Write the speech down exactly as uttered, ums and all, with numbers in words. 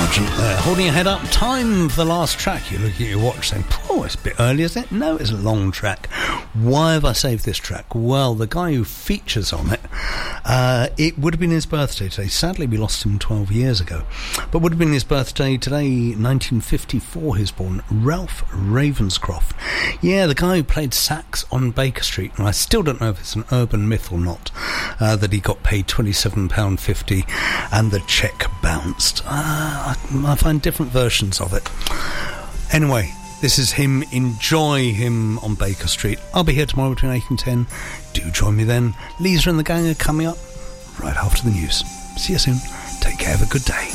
Sargent there, holding your head up. Time for the last track. You look at your watch saying, oh, it's a bit early, isn't it? No, it's a long track. Why have I saved this track? Well, the guy who features on it, uh, it would have been his birthday today. Sadly, we lost him twelve years ago. But would have been his birthday today, nineteen fifty-four, he was born. Ralph Ravenscroft. Yeah, the guy who played sax on Baker Street. And I still don't know if it's an urban myth or not, uh, that he got paid twenty-seven pounds fifty and the cheque bounced. Uh, I, I find different versions of it. Anyway, this is him. Enjoy him on Baker Street. I'll be here tomorrow between eight and ten. Do join me then. Lisa and the gang are coming up right after the news. See you soon. Take care. Have a good day.